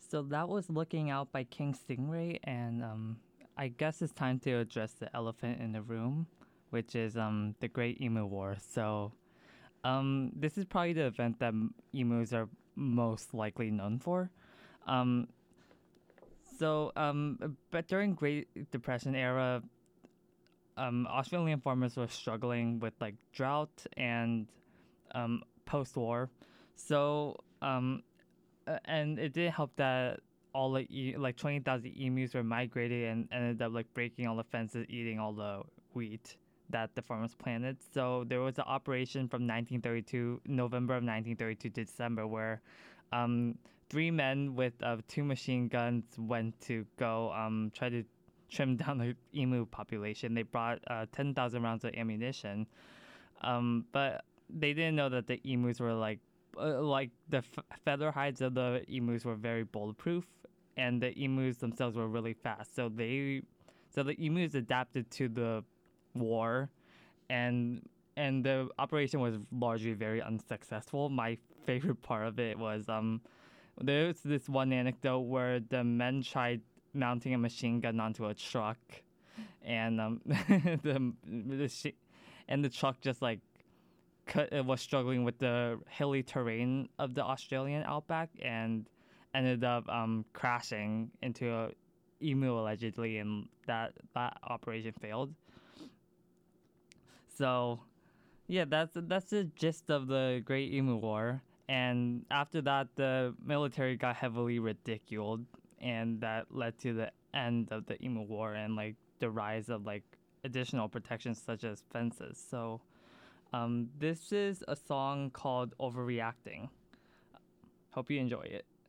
So that was Looking Out by King Stingray, and I guess it's time to address the elephant in the room, which is the Great Emu War. So this is probably the event that emus are most likely known for. Um, but during Great Depression era, Australian farmers were struggling with like drought and post-war. So and it didn't help that all like 20,000 emus were migrated and ended up like breaking all the fences, eating all the wheat that the farmers planted. So there was an operation from 1932, November of 1932 to December, where three men with two machine guns went to go try to trim down the emu population. They brought 10,000 rounds of ammunition, but they didn't know that the emus were like the feather hides of the emus were very bulletproof, and the emus themselves were really fast. So the emus adapted to the war, and the operation was largely very unsuccessful. My favorite part of it was there's this one anecdote where the men tried mounting a machine gun onto a truck, and the truck just like was struggling with the hilly terrain of the Australian outback and ended up crashing into a emu allegedly, and that operation failed. So yeah, that's the gist of the Great Emu War. And after that, the military got heavily ridiculed, and that led to the end of the Emu War and like the rise of like additional protections such as fences. So this is a song called Overreacting. Hope you enjoy it.